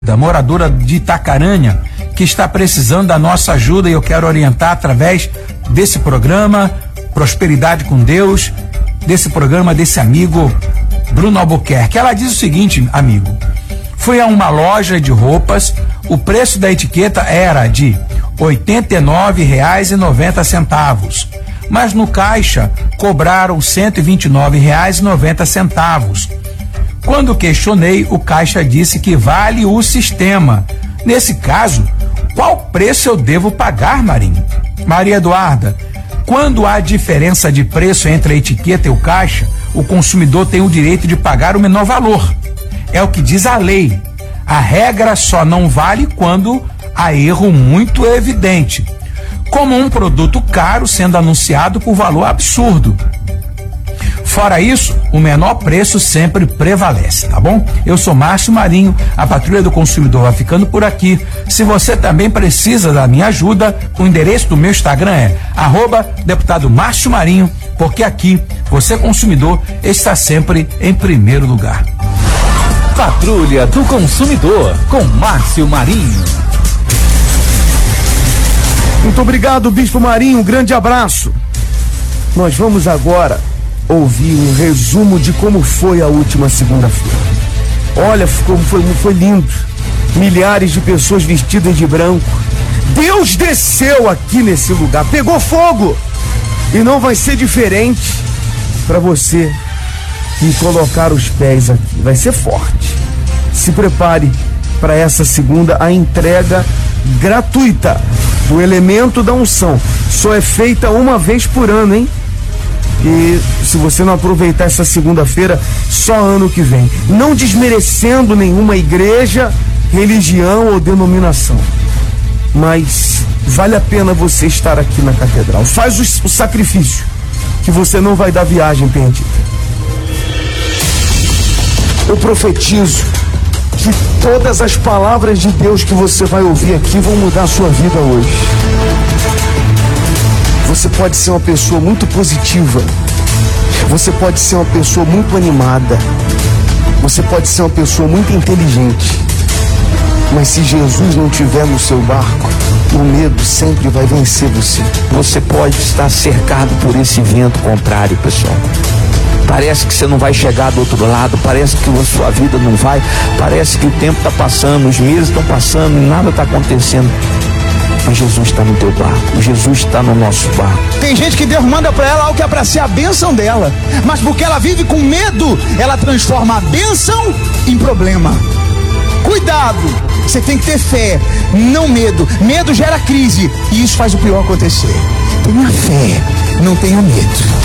da moradora de Itacaranha, que está precisando da nossa ajuda, e eu quero orientar através desse programa Prosperidade com Deus, desse programa desse amigo Bruno Albuquerque. Ela diz o seguinte, amigo: fui a uma loja de roupas, o preço da etiqueta era de R$ 89,90, mas no caixa cobraram R$ 129,90. Quando questionei, o caixa disse que vale o sistema. Nesse caso, qual preço eu devo pagar, Marinho? Maria Eduarda, quando há diferença de preço entre a etiqueta e o caixa, o consumidor tem o direito de pagar o menor valor. É o que diz a lei. A regra só não vale quando há erro muito evidente, como um produto caro sendo anunciado por valor absurdo. Fora isso, o menor preço sempre prevalece, tá bom? Eu sou Márcio Marinho, a Patrulha do Consumidor vai ficando por aqui. Se você também precisa da minha ajuda, o endereço do meu Instagram é @deputado Márcio Marinho, porque aqui, você consumidor, está sempre em primeiro lugar. Patrulha do Consumidor, com Márcio Marinho. Muito obrigado, Bispo Marinho, um grande abraço. Nós vamos agora ouvir um resumo de como foi a última segunda-feira. Olha, foi lindo. Milhares de pessoas vestidas de branco. Deus desceu aqui nesse lugar, pegou fogo. E não vai ser diferente para você que colocar os pés aqui. Vai ser forte. Se prepare para essa segunda, a entrega gratuita do elemento da unção. Só é feita uma vez por ano, hein? E se você não aproveitar essa segunda-feira, só ano que vem. Não desmerecendo nenhuma igreja, religião ou denominação, mas vale a pena você estar aqui na catedral. Faz o sacrifício, que você não vai dar viagem perdida. Eu profetizo que todas as palavras de Deus que você vai ouvir aqui vão mudar a sua vida hoje. Você pode ser uma pessoa muito positiva. Você pode ser uma pessoa muito animada. Você pode ser uma pessoa muito inteligente. Mas se Jesus não estiver no seu barco, o medo sempre vai vencer você. Você pode estar cercado por esse vento contrário, pessoal. Parece que você não vai chegar do outro lado, parece que a sua vida não vai, parece que o tempo está passando, os meses estão passando e nada está acontecendo. Mas Jesus está no teu barco, Jesus está no nosso barco. Tem gente que Deus manda para ela algo que é para ser a bênção dela, mas porque ela vive com medo, ela transforma a bênção em problema. Cuidado, você tem que ter fé, não medo. Medo gera crise e isso faz o pior acontecer. Tenha fé, não tenha medo.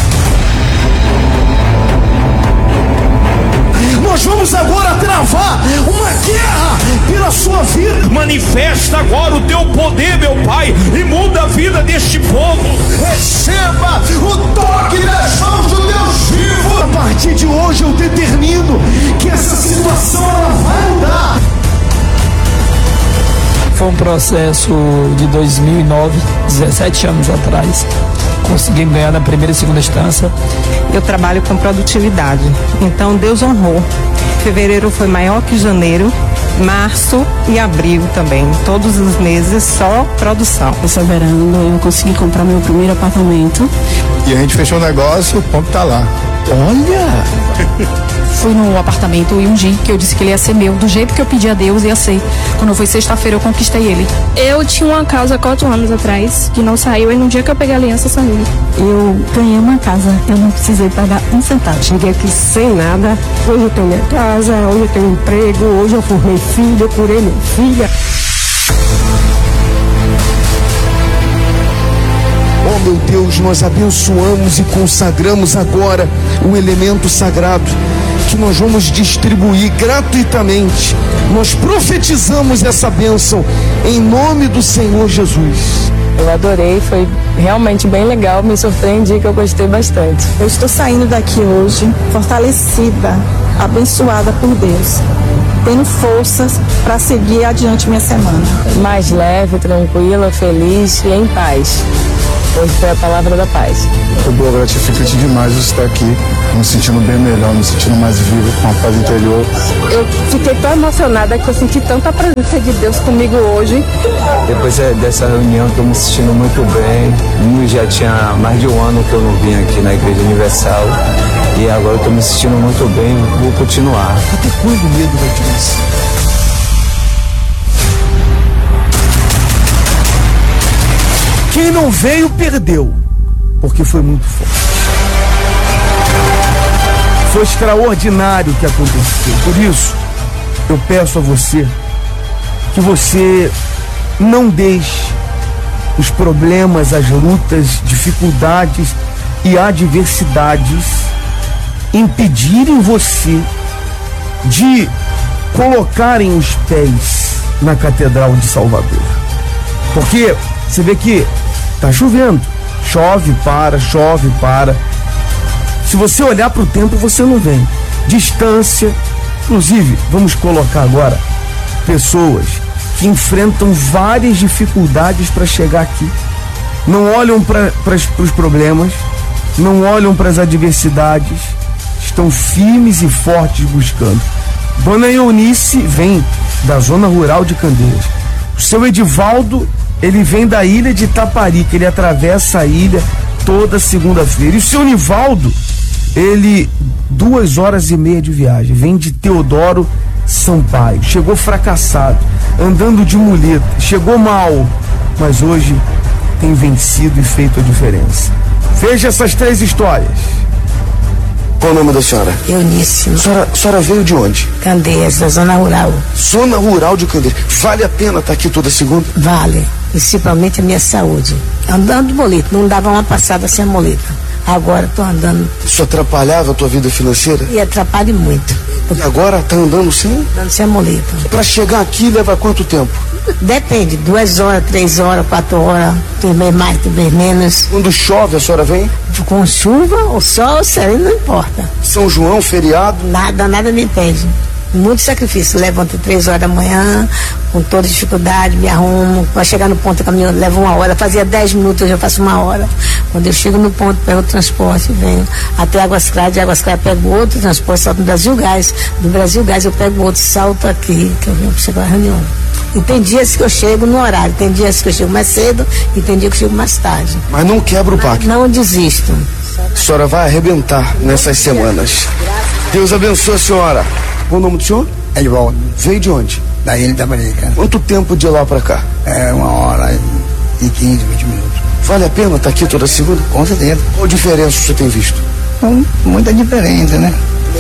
Nós vamos agora travar uma guerra pela sua vida. Manifesta agora o teu poder, meu Pai, e muda a vida deste povo. Receba o toque das mãos do Deus vivo. A partir de hoje eu determino que essa situação ela vai mudar. Foi um processo de 2009, 17 anos atrás. Consegui ganhar na primeira e segunda instância. Eu trabalho com produtividade, então Deus honrou. Fevereiro foi maior que janeiro, março e abril também. Todos os meses só produção. Esse verão eu consegui comprar meu primeiro apartamento. E a gente fechou o negócio, o ponto tá lá. Olha! Fui no apartamento e ungi, que eu disse que ele ia ser meu. Do jeito que eu pedi a Deus, ia ser. Quando foi sexta-feira, eu conquistei ele. Eu tinha uma casa há 4 anos atrás, que não saiu, e no dia que eu peguei a aliança, saiu. Eu ganhei uma casa, eu não precisei pagar um centavo. Cheguei aqui sem nada, hoje eu tenho minha casa, hoje eu tenho emprego, hoje eu formei filho, eu curei minha filha. Oh meu Deus, nós abençoamos e consagramos agora o elemento sagrado que nós vamos distribuir gratuitamente. Nós profetizamos essa bênção em nome do Senhor Jesus. Eu adorei, foi realmente bem legal, me surpreendi, que eu gostei bastante. Eu estou saindo daqui hoje fortalecida, abençoada por Deus, tendo forças para seguir adiante minha semana. Mais leve, tranquila, feliz e em paz. Hoje foi a palavra da paz. Foi boa, gratificante demais você estar aqui, me sentindo bem melhor, me sentindo mais vivo, com a paz interior. Eu fiquei tão emocionada que eu senti tanta presença de Deus comigo hoje. Depois dessa reunião, estou me sentindo muito bem. Já tinha mais de um ano que eu não vim aqui na Igreja Universal. E agora estou me sentindo muito bem, vou continuar. Até quando o medo vai te vencer? Quem não veio, perdeu. Porque foi muito forte. Foi extraordinário o que aconteceu. Por isso, eu peço a você que você não deixe os problemas, as lutas, dificuldades e adversidades impedirem você de colocarem os pés na Catedral de Salvador. Porque você vê que tá chovendo, chove, para. Se você olhar para o tempo, você não vem. Distância, inclusive, vamos colocar agora pessoas que enfrentam várias dificuldades para chegar aqui. Não olham para os problemas, não olham para as adversidades, estão firmes e fortes buscando. Dona Eunice vem da zona rural de Candeias. O seu Edivaldo, ele vem da ilha de Itaparica, ele atravessa a ilha toda segunda-feira. E o seu Nivaldo, ele 2h30 de viagem, vem de Teodoro Sampaio. Chegou fracassado, andando de muleta, chegou mal, mas hoje tem vencido e feito a diferença. Veja essas 3 histórias. Qual o nome da senhora? Eunice. A senhora veio de onde? Candeias, da zona rural. Zona rural de Candeias. Vale a pena estar aqui toda segunda? Vale, principalmente a minha saúde. Andando de muleta, não dava uma passada sem a muleta. Agora estou andando. Isso atrapalhava a tua vida financeira? E atrapalha muito. E agora tá andando sem? Andando sem a muleta. Para chegar aqui leva quanto tempo? Depende, 2 horas, 3 horas, 4 horas, tem vez mais, tem vez menos. Quando chove, a senhora vem? Com chuva, o sol, o céu, não importa. São João, feriado? Nada me impede. Muito sacrifício. Levanto 3 horas da manhã, com toda dificuldade, me arrumo. Para chegar no ponto do caminhão, leva 1 hora. Fazia 10 minutos, eu já faço 1 hora. Quando eu chego no ponto, pego o transporte, venho até Águas Claras. De Águas Claras, pego outro transporte, salto no Brasil Gás. Do Brasil Gás, eu pego outro, salto aqui, que eu venho para chegar à reunião. E tem dias que eu chego no horário, tem dias que eu chego mais cedo e tem dias que eu chego mais tarde. Mas não quebra o pacto? Não desisto. A senhora vai arrebentar nessas semanas. Deus abençoe a senhora. Qual o nome do senhor? Edivaldo. Veio de onde? Da ilha de Itaparica. Quanto tempo de lá pra cá? 1h e 15, 20 minutos. Vale a pena estar aqui toda segunda? Com certeza. Qual diferença você tem visto? Muita diferença, né?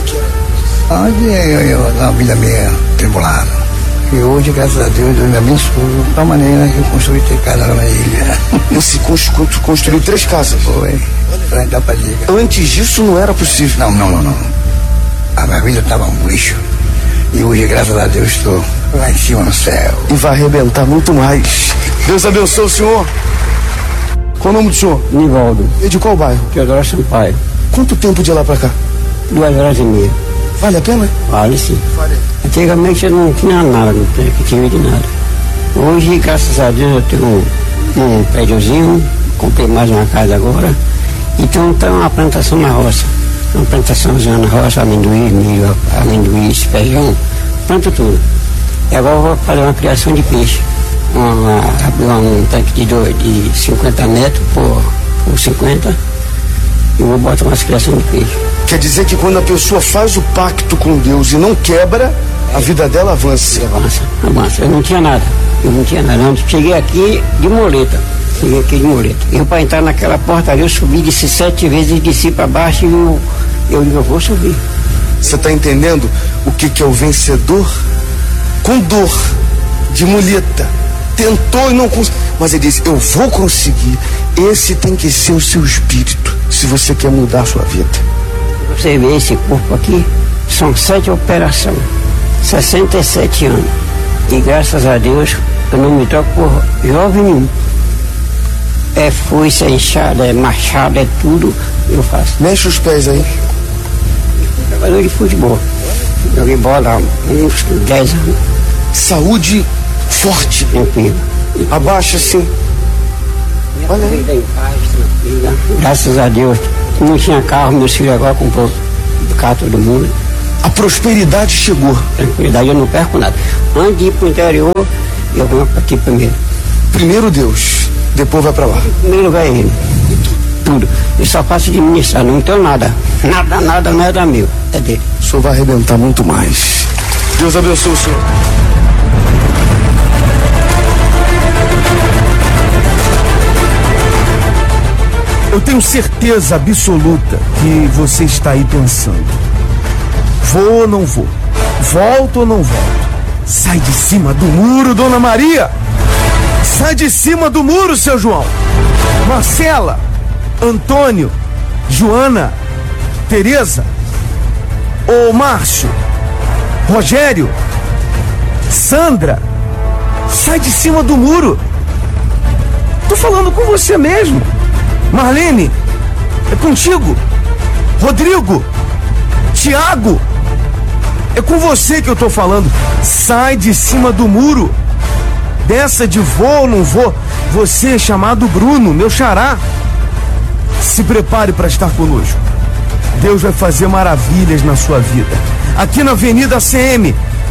Onde eu na vida meio tribulada. E hoje, graças a Deus me abençoou de tal maneira que eu construí 3 casas lá na ilha. Você construiu 3 casas? Foi. Antes disso não era possível? Não. A minha vida estava um lixo. E hoje, graças a Deus, estou lá em cima no céu. E vai arrebentar muito mais. Deus abençoe o senhor. Qual o nome do senhor? Nivaldo. E de qual bairro? Teodoro Sampaio. Quanto tempo de lá pra cá? 2h30. Vale a pena? Vale sim. Antigamente eu não tinha nada, não tinha de nada. Hoje, graças a Deus, eu tenho um prédiozinho, comprei mais uma casa agora. Então tem uma plantação na roça. Uma plantaçãozinha na roça, amendoim, milho, amendoim, feijão, planto tudo. E agora eu vou fazer uma criação de peixe. Abrir um tanque de 50 metros por 50 e vou botar uma criação de peixe. Quer dizer que quando a pessoa faz o pacto com Deus e não quebra, a vida dela avança. Avança. Eu não tinha nada. Eu cheguei aqui de muleta. Eu para entrar naquela porta ali, eu subi, desci 7 vezes, desci para baixo e eu vou subir. Você está entendendo o que é o vencedor? Com dor, de muleta. Tentou e não conseguiu. Mas ele disse, eu vou conseguir. Esse tem que ser o seu espírito, se você quer mudar a sua vida. Você vê esse corpo aqui, são 7 operações, 67 anos. E graças a Deus, eu não me troco por jovem nenhum. É foice, é enxada, é machado, é tudo, eu faço. Mexe os pés aí. Jogador de futebol. Joguei bola há uns 10 anos. Saúde forte. Tranquilo. Abaixa assim. Olha aí. Graças a Deus. Não tinha carro, meus filhos agora comprou carro todo mundo. A prosperidade chegou. Tranquilidade, eu não perco nada. Antes de ir pro interior, eu venho aqui primeiro. Primeiro Deus, depois vai pra lá. Primeiro vai ele. Tudo. Eu só faço administrar, não tenho nada. Nada meu. É dele. O senhor vai arrebentar muito mais. Deus abençoe o senhor. Eu tenho certeza absoluta que você está aí pensando: vou ou não vou? Volto ou não volto? Sai de cima do muro, Dona Maria! Sai de cima do muro, seu João! Marcela, Antônio, Joana, Tereza, ô Márcio, Rogério, Sandra, sai de cima do muro! Tô falando com você mesmo. Marlene, é contigo. Rodrigo, Tiago, é com você que eu tô falando. Sai de cima do muro. Dessa de vou ou não vou. Você é chamado Bruno, meu xará. Se prepare para estar conosco. Deus vai fazer maravilhas na sua vida. Aqui na Avenida CM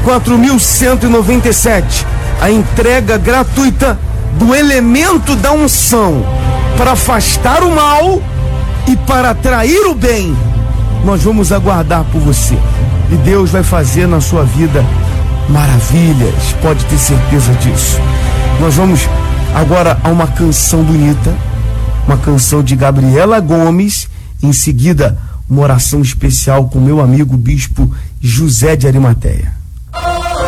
4197, a entrega gratuita do elemento da unção para afastar o mal e para atrair o bem. Nós vamos aguardar por você e Deus vai fazer na sua vida maravilhas, pode ter certeza disso. Nós vamos agora a uma canção bonita, uma canção de Gabriela Gomes, em seguida uma oração especial com meu amigo Bispo José de Arimateia.